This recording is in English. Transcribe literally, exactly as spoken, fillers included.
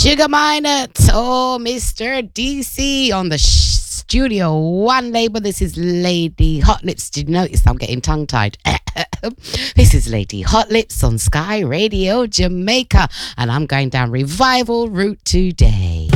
Sugar Minot, oh, Mister D C on the sh- Studio One label. This is Lady Hot Lips. Did you notice I'm getting tongue tied? This is Lady Hot Lips on Sky Radio Jamaica, and I'm going down revival route today.